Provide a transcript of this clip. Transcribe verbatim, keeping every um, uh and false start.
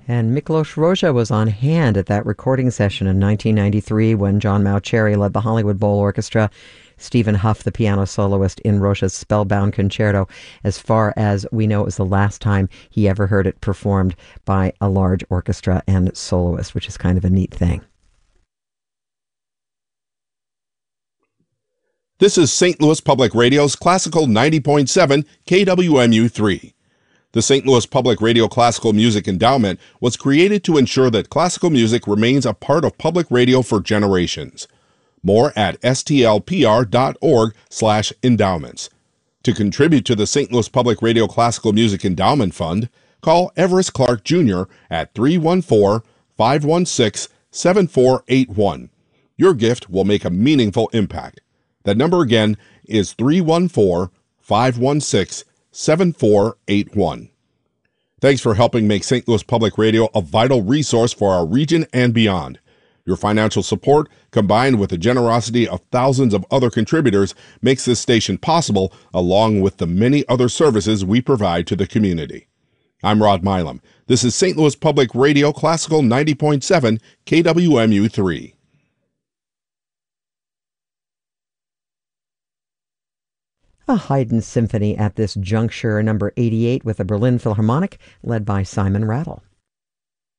And Miklos Rozsa was on hand at that recording session in nineteen ninety-three when John Mauceri led the Hollywood Bowl Orchestra, Stephen Huff, the piano soloist, in Rozsa's Spellbound Concerto. As far as we know, it was the last time he ever heard it performed by a large orchestra and soloist, which is kind of a neat thing. This is Saint Louis Public Radio's Classical ninety point seven K W M U three. The Saint Louis Public Radio Classical Music Endowment was created to ensure that classical music remains a part of public radio for generations. More at stlpr.org slash endowments. To contribute to the Saint Louis Public Radio Classical Music Endowment Fund, call Everest Clark Junior at three one four, five one six, seven four eight one. Your gift will make a meaningful impact. That number again is three one four, five one six, seven four eight one. Thanks for helping make Saint Louis Public Radio a vital resource for our region and beyond. Your financial support, combined with the generosity of thousands of other contributors, makes this station possible, along with the many other services we provide to the community. I'm Rod Milam. This is Saint Louis Public Radio Classical ninety point seven K W M U three. A Haydn symphony at this juncture, number eighty-eight, with the Berlin Philharmonic, led by Simon Rattle.